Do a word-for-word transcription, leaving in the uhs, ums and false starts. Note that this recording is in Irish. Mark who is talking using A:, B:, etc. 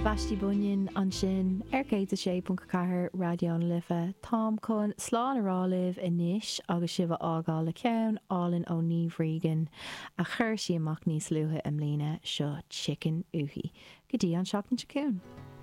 A: Bastí buin an sin ar céad a sé bunca caiair radioán lifa Tám chun sláán arálibh inis agus sibh ágáil le ceann álinn ó níomhrígan a chuir sí amach níos luúthe am lína seo chicken uhi. Go dtí an seachtain secún.